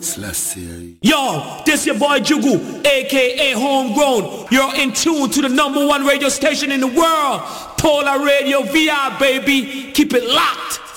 Selassie. Yo, this your boy Jugu, aka Homegrown. You're in tune to the #1 radio station in the world, Polar Radio VI, baby. Keep it locked.